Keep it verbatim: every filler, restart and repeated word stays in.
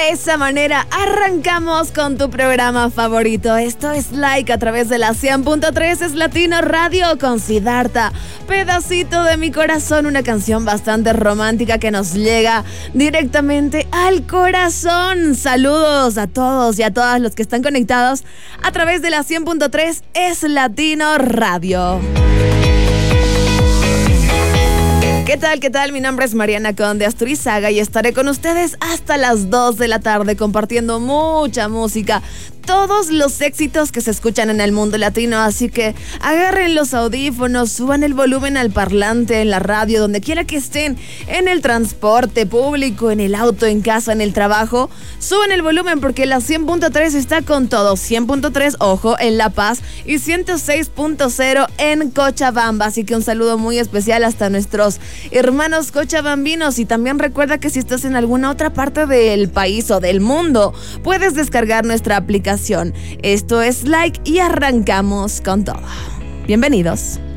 De esa manera arrancamos con tu programa favorito. Esto es Like a través de la cien punto tres, es Latino Radio con Siddhartha. Pedacito de mi corazón, una canción bastante romántica que nos llega directamente al corazón. Saludos a todos y a todas los que están conectados a través de la cien punto tres, es Latino Radio. ¿Qué tal? ¿Qué tal? Mi nombre es Mariana Conde Asturizaga y estaré con ustedes hasta las dos de la tarde compartiendo mucha música, todos los éxitos que se escuchan en el mundo latino, así que agarren los audífonos, suban el volumen al parlante, en la radio, donde quiera que estén, en el transporte público, en el auto, en casa, en el trabajo, suban el volumen porque la cien punto tres está con todo. Cien punto tres, ojo, en La Paz y ciento seis punto cero en Cochabamba, así que un saludo muy especial hasta nuestros hermanos cochabambinos. Y también recuerda que si estás en alguna otra parte del país o del mundo, puedes descargar nuestra aplicación. Esto es Like y arrancamos con todo. Bienvenidos.